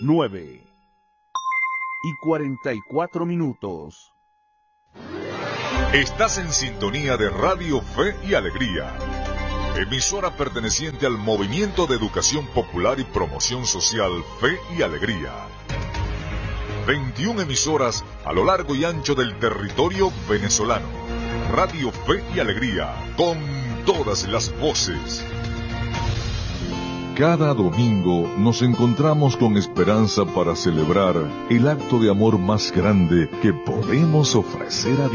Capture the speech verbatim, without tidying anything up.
nueve y cuarenta y cuatro minutos. Estás en sintonía de Radio Fe y Alegría, emisora perteneciente al Movimiento de Educación Popular y Promoción Social Fe y Alegría. veintiuna emisoras a lo largo y ancho del territorio venezolano. Radio Fe y Alegría, con todas las voces. Cada domingo nos encontramos con esperanza para celebrar el acto de amor más grande que podemos ofrecer a Dios.